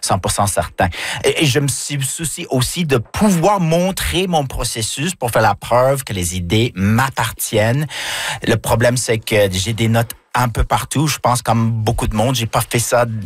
100% certain. Et je me soucie aussi de pouvoir montrer mon processus pour faire la preuve que les idées m'appartiennent. Le problème, c'est que j'ai des notes un peu partout. Je pense, comme beaucoup de monde, j'ai pas fait ça